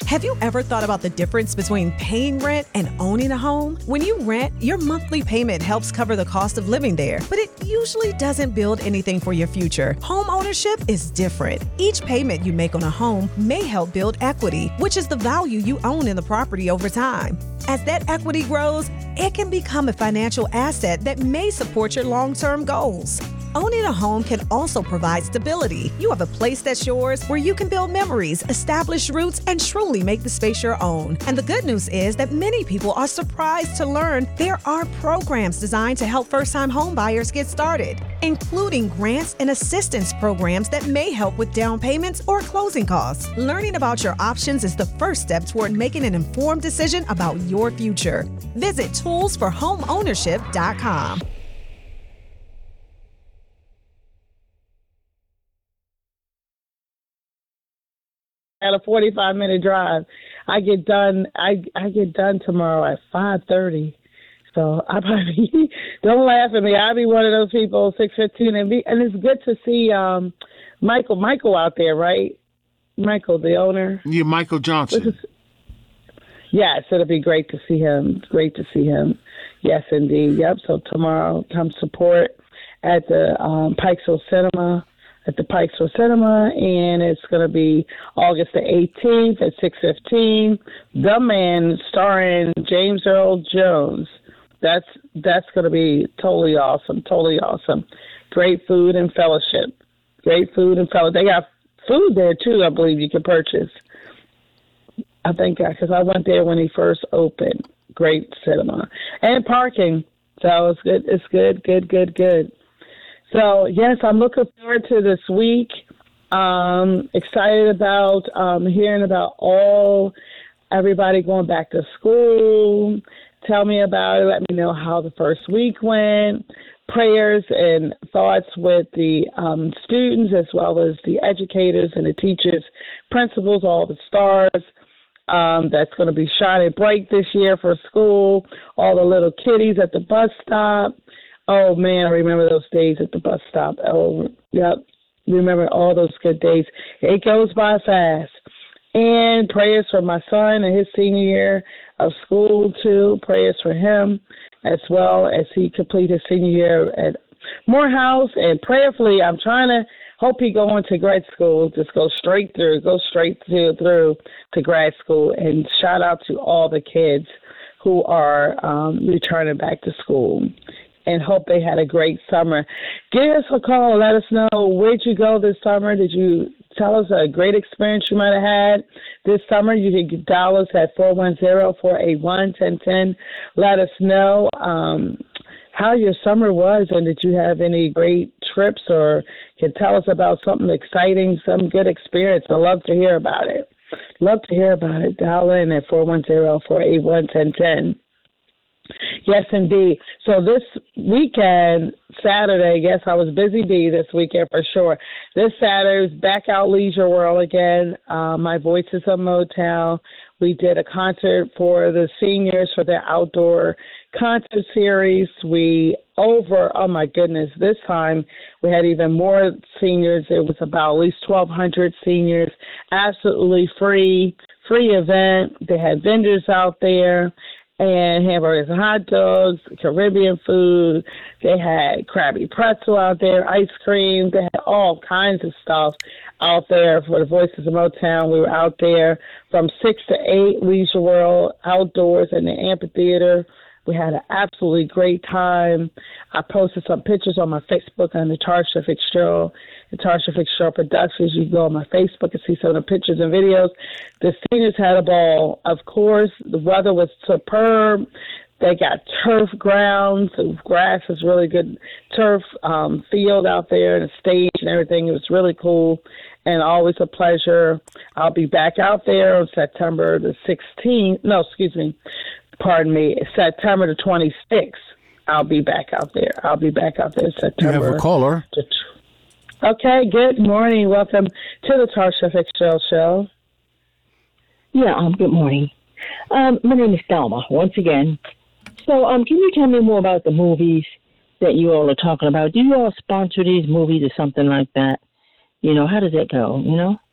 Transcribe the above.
Have you ever thought about the difference between paying rent and owning a home? When you rent, your monthly payment helps cover the cost of living there, but it usually doesn't build anything for your future. Home ownership is different. Each payment you make on a home may help build equity, which is the value you own in the property over time. As that equity grows, it can become a financial asset that may support your long-term goals. Owning a home can also provide stability. You have a place that's yours where you can build memories, establish roots, and truly make the space your own. And the good news is that many people are surprised to learn there are programs designed to help first-time home buyers get started, including grants and assistance programs that may help with down payments or closing costs. Learning about your options is the first step toward making an informed decision about your future. Visit toolsforhomeownership.com. At a 45-minute drive. I get done tomorrow at 5:30. So I probably don't laugh at me. I'll be one of those people 6:15 and it's good to see Michael out there, right? Michael, the owner. Yeah, Michael Johnson. Yes, it'll be great to see him. Great to see him. Yes, indeed. Yep. So tomorrow, come support at the Pikesville Cinema. And it's going to be August the 18th at 6:15. The Man, starring James Earl Jones. That's going to be totally awesome. Great food and fellowship. They got food there too, I believe you can purchase. I think because I went there when he first opened. Great cinema and parking. So it's good. It's good. So, yes, I'm looking forward to this week. Excited about hearing about everybody going back to school. Tell me about it. Let me know how the first week went. Prayers and thoughts with the students as well as the educators and the teachers, principals, all the stars. That's going to be shining bright this year for school. All the little kiddies at the bus stop. Oh, man, I remember those days at the bus stop. Oh, yep. Remember all those good days. It goes by fast. And prayers for my son and his senior year of school, too. Prayers for him as well as he complete his senior year at Morehouse. And prayerfully, I'm trying to hope he go into grad school. Just go straight through to grad school. And shout out to all the kids who are returning back to school. And hope they had a great summer. Give us a call. Let us know, where'd you go this summer? Did you tell us a great experience you might have had this summer? You can dial us at 410-481-1010. Let us know how your summer was, and did you have any great trips, or can tell us about something exciting, some good experience. I'd love to hear about it. Dial in at 410-481-1010. Yes, indeed. So this weekend, Saturday, yes, I was busy bee this weekend for sure. This Saturday is back out Leisure World again. My Voices of Motown. We did a concert for the seniors for their outdoor concert series. Oh my goodness, this time we had even more seniors. It was about at least 1,200 seniors. Absolutely free event. They had vendors out there. And hamburgers and hot dogs, Caribbean food. They had Krabby Pretzel out there, ice cream. They had all kinds of stuff out there for the Voices of Motown. We were out there from 6 to 8, Leisure World, outdoors in the amphitheater. We had an absolutely great time. I posted some pictures on my Facebook on the Tarsha Fitzgerald Productions. You can go on my Facebook and see some of the pictures and videos. The seniors had a ball. Of course, the weather was superb. They got turf grounds. The grass is really good. Turf field out there and a stage and everything. It was really cool and always a pleasure. I'll be back out there on September the 16th. No, excuse me. Pardon me. September the 26th. I'll be back out there. September. You have a caller. Okay, good morning. Welcome to the Tarsha Fitzgerald Show. Yeah, good morning. My name is Thelma, once again. So can you tell me more about the movies that you all are talking about? Do you all sponsor these movies or something like that? You know, how does that go, you know?